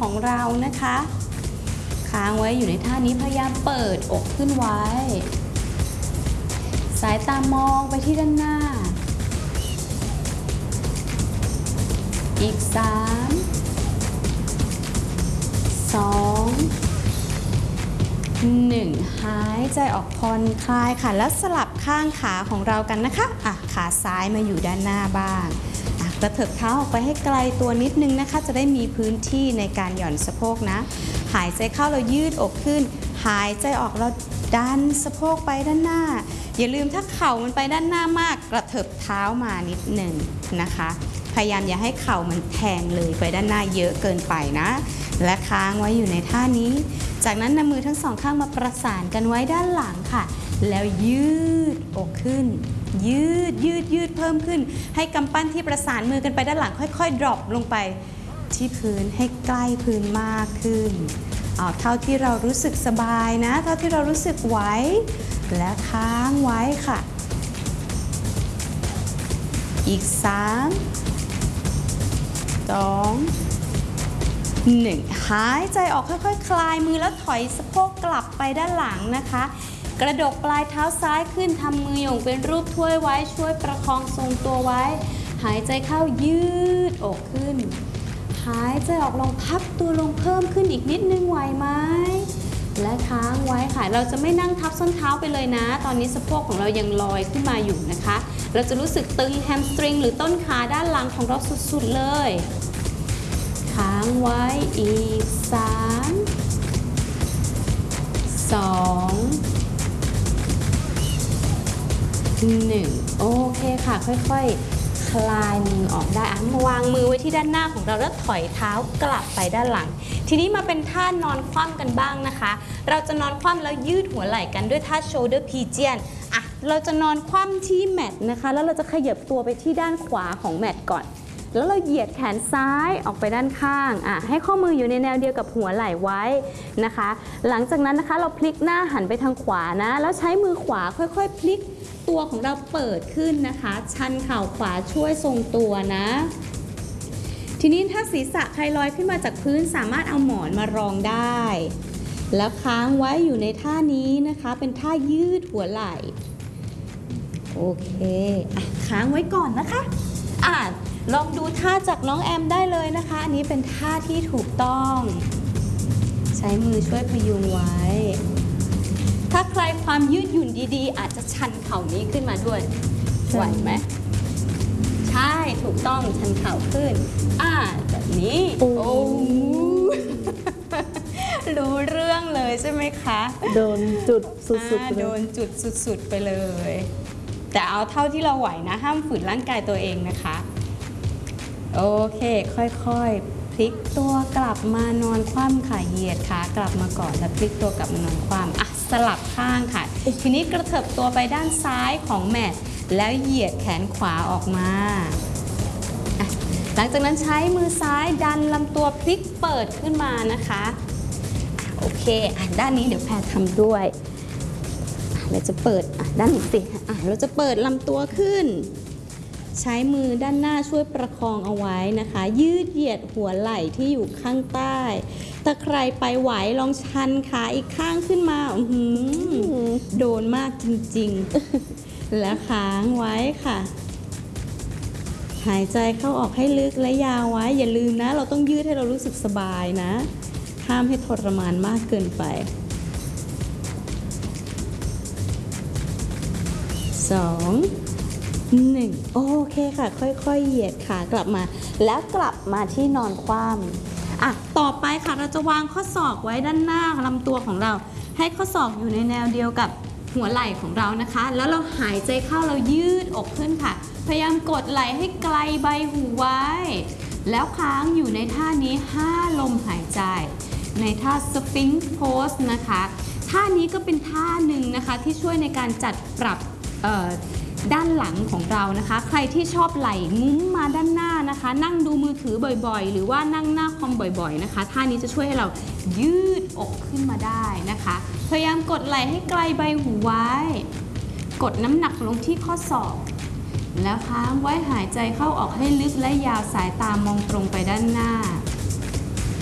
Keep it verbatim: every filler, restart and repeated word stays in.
ของเรานะคะค้างไว้อยู่ในท่านี้พยายามเปิดอกขึ้นไว้สายตามองไปที่ด้านหน้าอีกสามสองหนึ่งหายใจออกผ่อนคลายค่ะแล้วสลับข้างขาของเรากันนะคะอ่ะขาซ้ายมาอยู่ด้านหน้าบ้างอ่ะกระเถิบเท้าออกไปให้ไกลตัวนิดนึงนะคะจะได้มีพื้นที่ในการหย่อนสะโพกนะหายใจเข้าเรายืดอกขึ้นหายใจออกเราดันสะโพกไปด้านหน้าอย่าลืมถ้าเข่ามันไปด้านหน้ามากกระเถิบเท้ามานิดหนึ่งนะคะพยายามอย่าให้เข่ามันแทงเลยไปด้านหน้าเยอะเกินไปนะและค้างไว้อยู่ในท่านี้จากนั้นนำมือทั้งสองข้างมาประสานกันไว้ด้านหลังค่ะแล้วยืดอกขึ้นยืดยืดยืดเพิ่มขึ้นให้กำปั้นที่ประสานมือกันไปด้านหลังค่อยๆ ดรอปลงไปที่พื้นให้ใกล้พื้นมากขึ้นเอาเท่าที่เรารู้สึกสบายนะเท่าที่เรารู้สึกไหวและค้างไว้ค่ะอีกสามสองหนึ่งหายใจออกค่อยๆ คลายมือแล้วถอยสะโพกกลับไปด้านหลังนะคะกระดกปลายเท้าซ้ายขึ้นทำมือโยงเป็นรูปถ้วยไว้ช่วยประคองทรงตัวไว้หายใจเข้ายืดอกขึ้นหายใจออกลงพับตัวลงเพิ่มขึ้นอีกนิดนึงไหวไหมและค้างไว้ค่ะเราจะไม่นั่งทับส้นเท้าไปเลยนะตอนนี้สะโพกของเรายังลอยขึ้นมาอยู่นะคะเราจะรู้สึกตึงแฮมสตริงหรือต้นขาด้านหลังของเราสุดๆเลยค้างไว้อีกสามสองหนึ่งโอเคค่ะค่อยๆคลายมือออกได้มาวางมือไว้ที่ด้านหน้าของเราแล้วถอยเท้ากลับไปด้านหลังทีนี้มาเป็นท่านอนคว่ำกันบ้างนะคะเราจะนอนคว่ำแล้วยืดหัวไหล่กันด้วยท่า shoulder pigeon อ่ะเราจะนอนคว่ำที่แมตนะคะแล้วเราจะขยับตัวไปที่ด้านขวาของแมตก่อนแล้วเราเหยียดแขนซ้ายออกไปด้านข้างอ่ะให้ข้อมืออยู่ในแนวเดียวกับหัวไหล่ไว้นะคะหลังจากนั้นนะคะเราพลิกหน้าหันไปทางขวานะแล้วใช้มือขวาค่อยๆพลิกตัวของเราเปิดขึ้นนะคะชันเข่าขวาช่วยทรงตัวนะทีนี้ถ้าศีรษะใครลอยขึ้นมาจากพื้นสามารถเอาหมอนมารองได้แล้วค้างไว้อยู่ในท่านี้นะคะเป็นท่ายืดหัวไหล่โอเคอ่ะค้างไว้ก่อนนะคะอ่ะลองดูท่าจากน้องแอมได้เลยนะคะอันนี้เป็นท่าที่ถูกต้องใช้มือช่วยพยุงไว้ถ้าใครความยืดหยุ่นดีๆอาจจะชันเข่านี้ขึ้นมาด้วยไหวไหมใช่ถูกต้องชันเข่าขึ้นอ่าแบบนี้โอ้รู้เรื่องเลยใช่ไหมคะโดนจุดสุดๆโดนจุดสุดๆไปเลยแต่เอาเท่าที่เราไหวนะห้ามฝืนร่างกายตัวเองนะคะโอเคค่อยๆพลิกตัวกลับมานอนคว่ำค่ะเหยียดขากลับมาก่อนแล้วพลิกตัวกลับมานอนคว่ำอ่ะสลับข้างค่ะทีนี้กระเถิบตัวไปด้านซ้ายของแมตแล้วเหยียดแขนขวาออกมาอ่ะหลังจากนั้นใช้มือซ้ายดันลำตัวพลิกเปิดขึ้นมานะคะโอเคอ่ะด้านนี้เดี๋ยวแพรทำด้วยเราจะเปิดอ่ะด้านนี้สิอ่ะเราจะเปิดลำตัวขึ้นใช้มือด้านหน้าช่วยประคองเอาไว้นะคะยืดเหยียดหัวไหล่ที่อยู่ข้างใต้ถ้าใครไปไหวลองชันขาอีกข้างขึ้นมาอื้อโดนมากจริงๆแล้วค้างไว้ค่ะหายใจเข้าออกให้ลึกและยาวไว้อย่าลืมนะเราต้องยืดให้เรารู้สึกสบายนะห้ามให้ทรมานมากเกินไปสองหนึ่งโอเคค่ะค่อยๆเหยียดขากลับมาแล้วกลับมาที่นอนคว่ำอ่ะต่อไปค่ะเราจะวางข้อศอกไว้ด้านหน้าลำตัวของเราให้ข้อศอกอยู่ในแนวเดียวกับหัวไหล่ของเรานะคะแล้วเราหายใจเข้าเรายืดอกขึ้นค่ะพยายามกดไหล่ให้ไกลใบหูไว้แล้วค้างอยู่ในท่านี้ห้าลมหายใจในท่า Sphinx Pose นะคะท่านี้ก็เป็นท่าหนึ่งนะคะที่ช่วยในการจัดปรับเอ่อด้านหลังของเรานะคะใครที่ชอบไหล่งุ้มมาด้านหน้านะคะนั่งดูมือถือบ่อยๆหรือว่านั่งหน้าคอมบ่อยๆนะคะท่านี้จะช่วยให้เรายืดอกขึ้นมาได้นะคะพยายามกดไหล่ให้ไกลใบหูไว้กดน้ำหนักลงที่ข้อศอกแล้วค้างไว้หายใจเข้าออกให้ลึกและยาวสายตามองตรงไปด้านหน้า